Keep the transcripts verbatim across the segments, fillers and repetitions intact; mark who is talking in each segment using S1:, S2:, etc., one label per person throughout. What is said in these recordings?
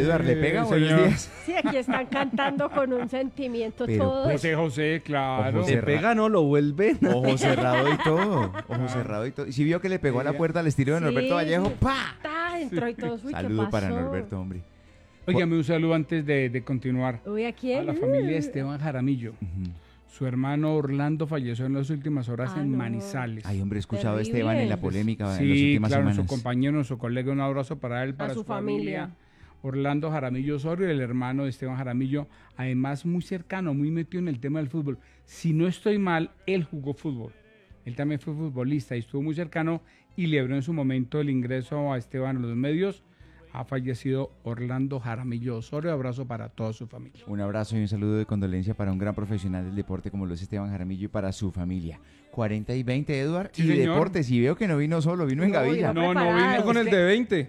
S1: Eduardo, ¿le pega?
S2: Eh,
S1: Buenos
S2: señor.
S1: días.
S3: Sí, aquí están cantando con un sentimiento
S1: Pero,
S3: todos.
S2: José José, claro.
S1: Ojo
S4: Le
S1: cerrado.
S4: pega, no lo vuelven.
S1: Ojo cerrado y todo. Ojo cerrado y todo. ¿Y si vio que le pegó a la puerta al estilo de
S3: Sí,
S1: Norberto Vallejo?
S3: sí.
S1: ¡Pa!
S3: Ta, entró y todos. Uy, ¿qué
S1: Saludo para
S3: pasó?
S1: Norberto, hombre.
S2: Óigame, un saludo antes de, de continuar.
S3: Uy, ¿a
S2: A
S3: quién?
S2: la familia Esteban Jaramillo.
S1: Ujú.
S2: Su hermano Orlando falleció en las últimas horas
S3: Ah,
S2: en
S3: no.
S2: Manizales.
S1: Ay, hombre, he escuchado a
S3: Terrible.
S1: Esteban en la polémica en las
S2: Sí,
S1: últimas
S2: claro,
S1: semanas.
S2: su compañero, su colega, un abrazo para él, para
S3: su
S2: su, familia.
S3: familia.
S2: Orlando Jaramillo Osorio, el hermano de Esteban Jaramillo, además muy cercano, muy metido en el tema del fútbol. Si no estoy mal, él jugó fútbol. Él también fue futbolista y estuvo muy cercano y le abrió en su momento el ingreso a Esteban a los medios. Ha fallecido Orlando Jaramillo Osorio. Abrazo para toda su familia.
S1: Un abrazo y un saludo de condolencia para un gran profesional del deporte como lo es Esteban Jaramillo y para su familia. cuarenta y veinte, Eduard.
S2: Sí,
S1: y
S2: señor.
S1: deportes, y veo que no vino solo, vino en
S3: No,
S1: gavilla.
S3: vino
S2: No, no
S3: preparado.
S2: vine
S4: Con el de veinte.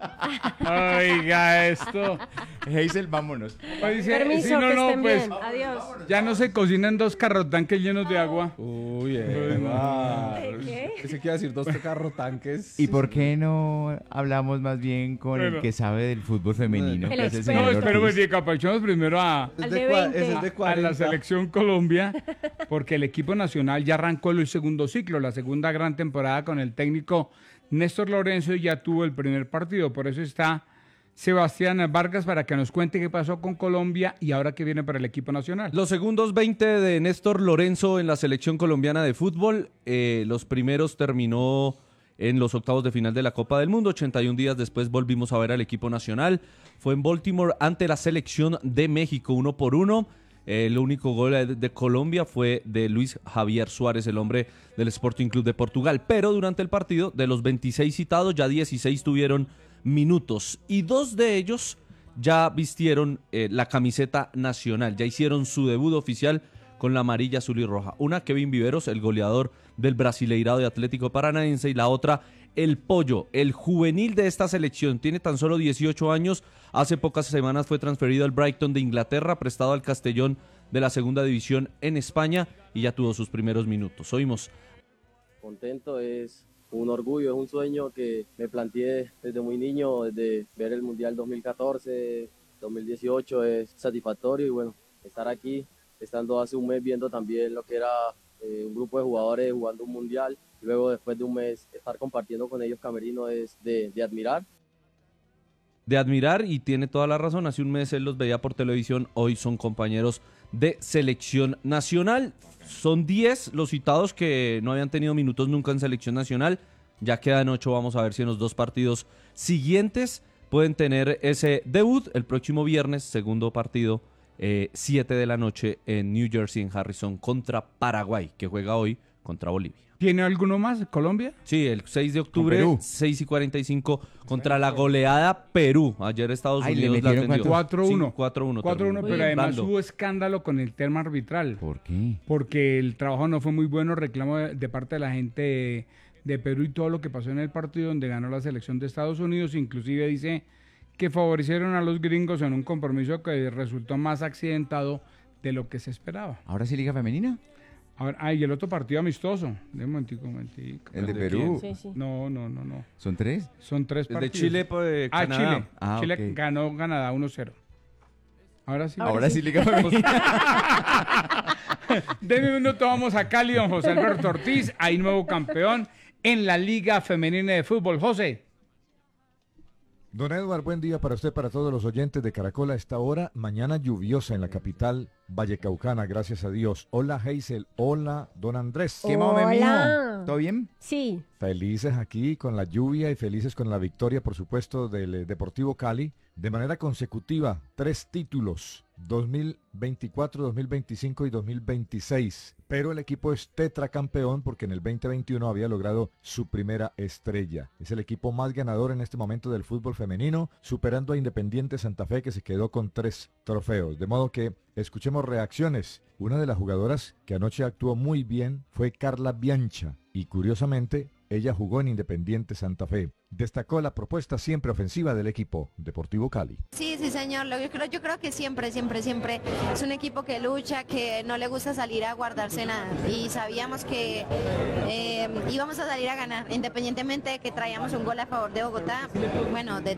S2: Oiga esto.
S1: Hazel, vámonos.
S2: Pues dice,
S3: Permiso,
S2: sí, no,
S3: que
S2: no,
S3: estén
S2: pues
S3: bien. Adiós.
S2: ya no se cocinan dos carrotanques llenos de agua.
S4: Uy,
S2: Eduardo.
S3: ¿De qué?
S4: Ese quiere decir dos carro tanques.
S1: ¿Y por qué no hablamos más bien con el
S2: Bueno.
S1: que sabe del fútbol femenino?
S3: El
S1: que es el
S3: experto.
S1: señor
S2: No, espero
S1: Ortiz?
S2: que capachamos primero a,
S4: Es
S3: Al
S4: de
S3: de
S4: cua-
S3: veinte.
S4: ese es de
S2: a la
S4: cuarenta.
S2: selección Colombia, porque el equipo nacional ya arrancó el segundo ciclo, la segunda gran temporada con el técnico Néstor Lorenzo y ya tuvo el primer partido. Por eso está Sebastián Vargas para que nos cuente qué pasó con Colombia y ahora qué viene para el equipo nacional.
S4: Los segundos veinte de Néstor Lorenzo en la selección colombiana de fútbol. Eh, los primeros terminó en los octavos de final de la Copa del Mundo. ochenta y un días después volvimos a ver al equipo nacional. Fue en Baltimore ante la selección de México, uno por uno. Eh, el único gol de, de Colombia fue de Luis Javier Suárez, el hombre del Sporting Club de Portugal. Pero durante el partido, de los veintiséis citados, ya dieciséis tuvieron minutos. Y dos de ellos ya vistieron eh, la camiseta nacional. Ya hicieron su debut oficial con la amarilla, azul y roja. Una, Kevin Viveros, el goleador del Brasileirao de Atlético Paranaense, y la otra, el Pollo, el juvenil de esta selección. Tiene tan solo dieciocho años. Hace pocas semanas fue transferido al Brighton de Inglaterra, prestado al Castellón de la segunda división en España, y ya tuvo sus primeros minutos. Oímos.
S5: Contento, es un orgullo, es un sueño que me planteé desde muy niño, desde ver el Mundial dos mil catorce, dos mil dieciocho, es satisfactorio y bueno, estar aquí, estando hace un mes viendo también lo que era eh, un grupo de jugadores jugando un Mundial, y luego después de un mes estar compartiendo con ellos camerino es de, de admirar.
S4: De admirar, y tiene toda la razón. Hace un mes él los veía por televisión, hoy son compañeros de selección nacional. Son diez los citados que no habían tenido minutos nunca en selección nacional. Ya quedan ocho, vamos a ver si en los dos partidos siguientes pueden tener ese debut. El próximo viernes, segundo partido, eh, siete de la noche en New Jersey, en Harrison, contra Paraguay, que juega hoy contra Bolivia.
S2: ¿Tiene alguno más? ¿Colombia?
S4: Sí, el seis de octubre,
S1: Perú.
S4: seis y cuarenta y cinco, contra la goleada Perú. Ayer Estados
S1: Ay, ¿le
S4: Unidos la
S1: metieron
S4: atendió.
S2: cuatro uno.
S4: Sí, cuatro uno.
S2: cuatro uno,
S4: terminó.
S2: pero además
S4: Brando.
S2: hubo escándalo con el tema arbitral.
S1: ¿Por qué?
S2: Porque el trabajo no fue muy bueno, reclamo de, de parte de la gente de, de Perú y todo lo que pasó en el partido donde ganó la selección de Estados Unidos. Inclusive dice que favorecieron a los gringos en un compromiso que resultó más accidentado de lo que se esperaba.
S1: ¿Ahora sí Liga Femenina?
S2: Ahora, ah, y el otro partido amistoso. De un momentico, un momentico.
S1: ¿El de
S4: ¿De
S1: Perú?
S3: Sí, sí.
S2: No, no, no, no.
S1: ¿Son tres?
S2: Son tres
S4: El de
S2: partidos.
S4: Chile, pues,
S2: Ah,
S4: Canadá.
S2: Chile.
S1: Ah,
S2: Chile
S1: ok.
S2: ganó Canadá uno cero. Ahora sí.
S1: Ahora sí Liga Femenina.
S2: Deme un minuto, vamos a Cali, don José Alberto Ortiz. Hay nuevo campeón en la Liga Femenina de Fútbol. José.
S6: Don Edward, buen día para usted, para todos los oyentes de Caracol a esta hora. Mañana lluviosa en la capital vallecaucana, gracias a Dios. Hola Hazel, hola Don Andrés.
S1: ¿Qué más, mi
S3: Hola.
S1: mijo? ¿Todo bien?
S3: Sí.
S6: Felices aquí con la lluvia y felices con la victoria, por supuesto, del eh, Deportivo Cali. De manera consecutiva, tres títulos, dos mil veinticuatro, dos mil veinticinco y dos mil veintiséis. Pero el equipo es tetracampeón porque en el veinte veintiuno había logrado su primera estrella. Es el equipo más ganador en este momento del fútbol femenino, superando a Independiente Santa Fe, que se quedó con tres trofeos. De modo que escuchemos reacciones. Una de las jugadoras que anoche actuó muy bien fue Carla Biancha y curiosamente ella jugó en Independiente Santa Fe. Destacó la propuesta siempre ofensiva del equipo Deportivo Cali.
S7: Sí, sí, señor. Lo- Yo creo, yo creo que siempre, siempre, siempre es un equipo que lucha, que no le gusta salir a guardarse nada. Y sabíamos que eh, íbamos a salir a ganar, independientemente de que traíamos un gol a favor de Bogotá. Bueno, de